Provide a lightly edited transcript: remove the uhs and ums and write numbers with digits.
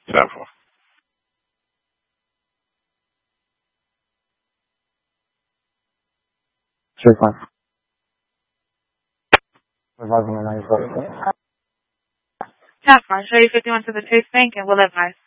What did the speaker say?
Careful. Super. Advising on those. Tap 1, show you 51 to the Chase Bank and will advise.